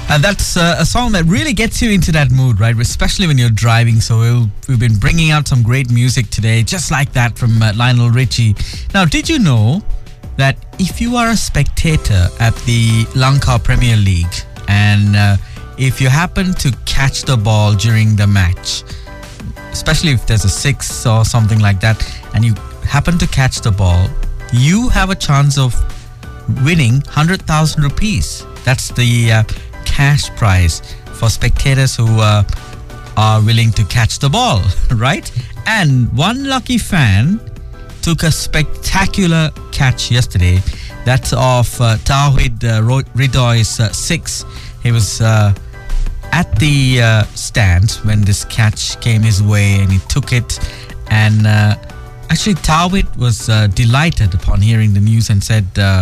That's a song that really gets you into that mood, right? Especially when you're driving. So we've been bringing out some great music today, just like that from Lionel Richie. Now, did you know that if you are a spectator at the Lanka Premier League and if you happen to catch the ball during the match, especially if there's a six or something like that, and you happen to catch the ball, you have a chance of winning 100,000 rupees. That's the cash prize for spectators who are willing to catch the ball, right? And one lucky fan took a spectacular catch yesterday. That's of Tawhid Ridoy's six. He was at the stand when this catch came his way, and he took it. And actually, Tawhid was delighted upon hearing the news and said,